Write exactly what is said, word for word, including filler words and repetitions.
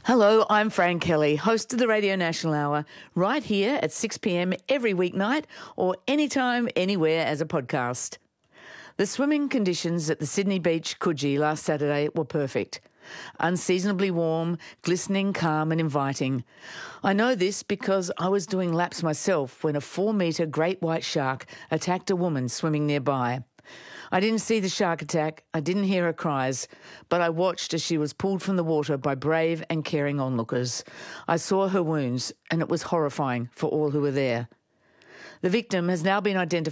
Hello, I'm Fran Kelly, host of the Radio National Hour, right here at six p m every weeknight or anytime, anywhere as a podcast. The swimming conditions at the Sydney Beach Coogee last Saturday were perfect. Unseasonably warm, glistening, calm and inviting. I know this because I was doing laps myself when a four-metre great white shark attacked a woman swimming nearby. I didn't see the shark attack, I didn't hear her cries, but I watched as she was pulled from the water by brave and caring onlookers. I saw her wounds, and it was horrifying for all who were there. The victim has now been identified